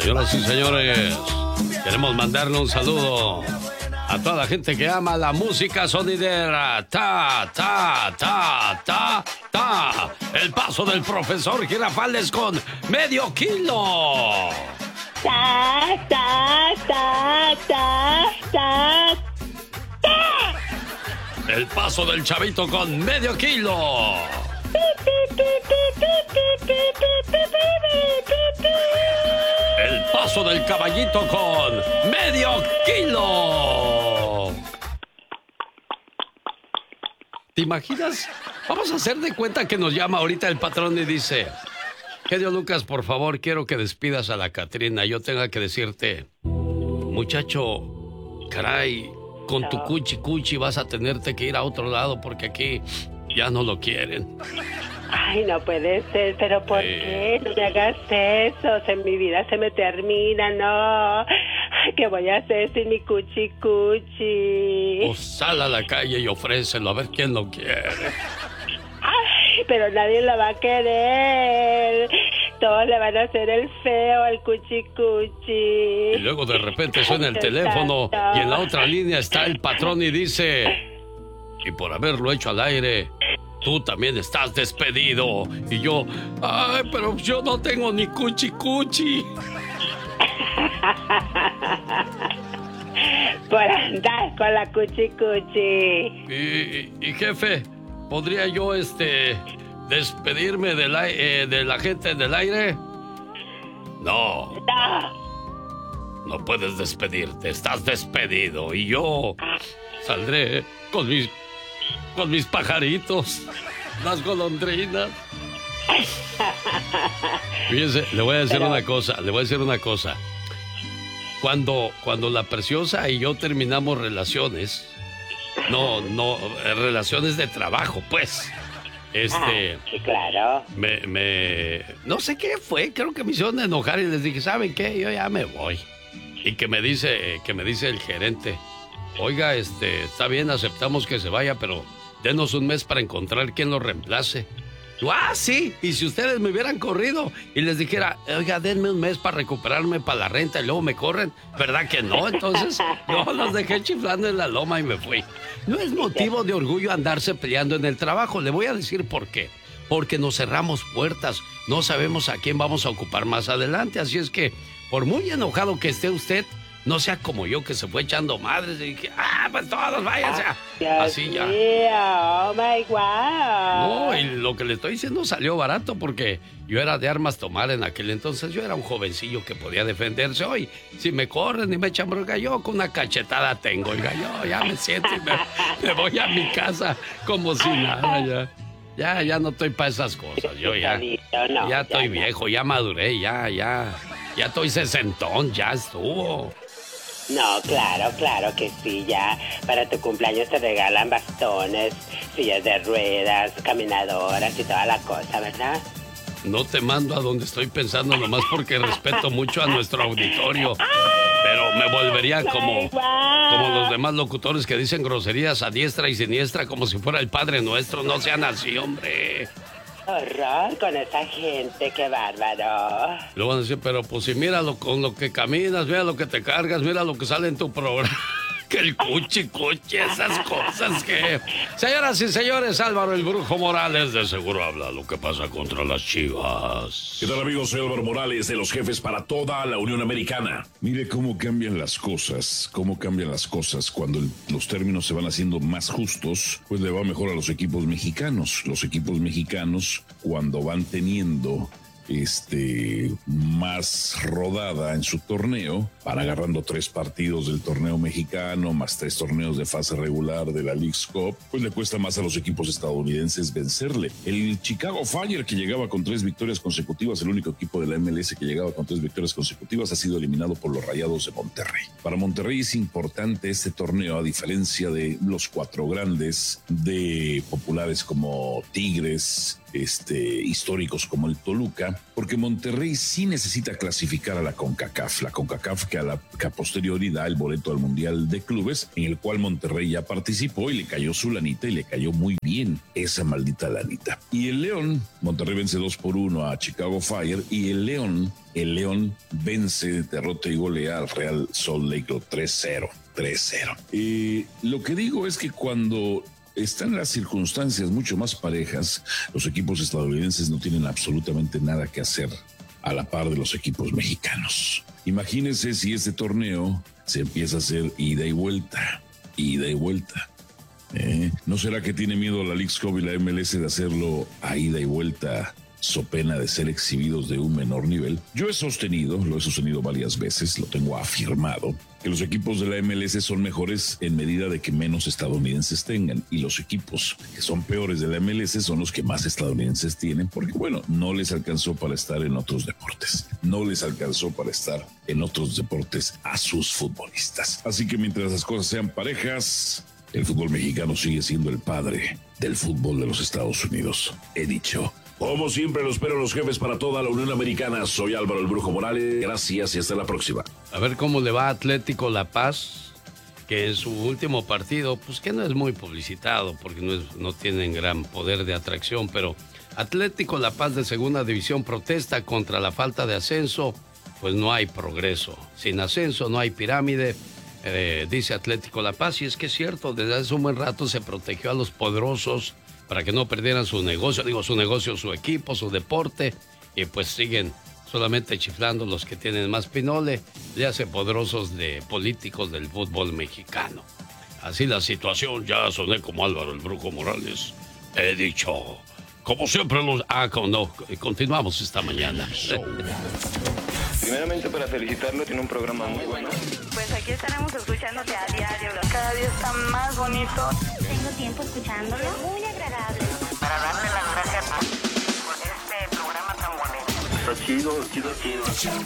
Señoras y señores, queremos mandarle un saludo a toda la gente que ama la música sonidera. Ta, ta, ta, ta, ta. El paso del profesor Girafales con medio kilo. Ta, ta, ta, ta, ta, ta. El paso del chavito con medio kilo. El paso del caballito con medio kilo. ¿Te imaginas? Vamos a hacer de cuenta que nos llama ahorita el patrón y dice: Genio Lucas, por favor, quiero que despidas a la Catrina. Yo tenga que decirte, muchacho, caray, con tu cuchi vas a tenerte que ir a otro lado porque aquí ya no lo quieren. Ay, no puede ser, pero ¿por qué? No me hagas eso, mi vida se me termina, no. Ay, ¿qué voy a hacer sin mi cuchi? O sal a la calle y ofrécelo a ver quién lo quiere. Ay, pero nadie lo va a querer. Todos le van a hacer el feo al cuchi. Y luego de repente suena el teléfono y en la otra línea está el patrón y dice: y por haberlo hecho al aire, tú también estás despedido. Y yo, ay, pero yo no tengo ni cuchi. Por andar con la cuchi. Y jefe, ¿podría yo despedirme de la gente del aire? No. No puedes despedirte, estás despedido. Y yo saldré con mis pajaritos, las golondrinas. Fíjense, le voy a decir una cosa. Cuando la Preciosa y yo terminamos relaciones, relaciones de trabajo, pues. Sí, claro. No sé qué fue, creo que me hicieron enojar y les dije, ¿saben qué? Yo ya me voy. Y que me dice el gerente: oiga, está bien, aceptamos que se vaya, pero denos un mes para encontrar quién lo reemplace. Sí, y si ustedes me hubieran corrido y les dijera, oiga, denme un mes para recuperarme para la renta y luego me corren, ¿verdad que no? Entonces yo los dejé chiflando en la loma y me fui. No es motivo de orgullo andarse peleando en el trabajo, le voy a decir por qué. Porque nos cerramos puertas, no sabemos a quién vamos a ocupar más adelante, así es que, por muy enojado que esté usted, no sea como yo, que se fue echando madres y dije, pues todos váyanse. Así ya. Oh my God. No, y lo que le estoy diciendo salió barato porque yo era de armas tomar en aquel entonces. Yo era un jovencillo que podía defenderse. Hoy, si me corren y me echan bronca, yo con una cachetada tengo. Oiga, yo ya me siento y me voy a mi casa como si nada ya. Ya no estoy para esas cosas. Yo ya estoy viejo, ya maduré, ya estoy sesentón, ya estuvo. No, claro que sí, ya para tu cumpleaños te regalan bastones, sillas de ruedas, caminadoras y toda la cosa, ¿verdad? No te mando a donde estoy pensando, nomás porque respeto mucho a nuestro auditorio. Pero me volvería como los demás locutores que dicen groserías a diestra y siniestra como si fuera el Padre Nuestro. No sean así, hombre. Horror con esa gente, qué bárbaro. Lo van a decir, pero pues si míralo con lo que caminas, mira lo que te cargas, mira lo que sale en tu programa. Que el cuchi, esas cosas que... Señoras y señores, Álvaro el Brujo Morales de seguro habla lo que pasa contra las Chivas. ¿Qué tal, amigos? Soy Álvaro Morales de los Jefes para toda la Unión Americana. Mire cómo cambian las cosas, cuando los términos se van haciendo más justos, pues le va mejor a los equipos mexicanos. Los equipos mexicanos, cuando van teniendo más rodada en su torneo, van agarrando 3 partidos del torneo mexicano más 3 torneos de fase regular de la Leagues Cup, pues le cuesta más a los equipos estadounidenses vencerle. El Chicago Fire, que llegaba con 3 victorias consecutivas, el único equipo de la MLS que llegaba con 3 victorias consecutivas, ha sido eliminado por los Rayados de Monterrey. Para Monterrey es importante este torneo, a diferencia de los 4 grandes de populares como Tigres, históricos como el Toluca, porque Monterrey sí necesita necesita clasificar a la CONCACAF. La CONCACAF que a posteriori da el boleto al Mundial de Clubes, en el cual Monterrey ya participó y le cayó su lanita y le cayó muy bien esa maldita lanita. Y el León, Monterrey vence 2-1 a Chicago Fire y el León vence, derrota y golea al Real Salt Lake 3-0. Lo que digo es que cuando están las circunstancias mucho más parejas, los equipos estadounidenses no tienen absolutamente nada que hacer a la par de los equipos mexicanos. Imagínense si este torneo se empieza a hacer ida y vuelta. ¿No será que tiene miedo la Leagues Cup y la MLS de hacerlo a ida y vuelta, so pena de ser exhibidos de un menor nivel? Yo lo he sostenido varias veces, lo tengo afirmado, que los equipos de la MLS son mejores en medida de que menos estadounidenses tengan, y los equipos que son peores de la MLS son los que más estadounidenses tienen, porque no les alcanzó para estar en otros deportes. A sus futbolistas. Así que mientras las cosas sean parejas, el fútbol mexicano sigue siendo el padre del fútbol de los Estados Unidos. He dicho. Como siempre, lo espero los jefes para toda la Unión Americana. Soy Álvaro el Brujo Morales. Gracias y hasta la próxima. A ver cómo le va a Atlético La Paz, que en su último partido, pues que no es muy publicitado porque no tienen gran poder de atracción, pero Atlético La Paz de Segunda División protesta contra la falta de ascenso, pues no hay progreso. Sin ascenso no hay pirámide, dice Atlético La Paz, y es que es cierto, desde hace un buen rato se protegió a los poderosos para que no perdieran su negocio, su equipo, su deporte, y pues siguen solamente chiflando los que tienen más pinole, le hace poderosos de políticos del fútbol mexicano. Así la situación, ya soné como Álvaro el Brujo Morales. He dicho, como siempre continuamos esta mañana. Primeramente para felicitarlo, tiene un programa muy bueno. Pues aquí estaremos escuchándote a diario, cada día está más bonito. Tengo tiempo escuchándolo, muy agradable. Para darle las gracias por este programa tan bonito. Está chido.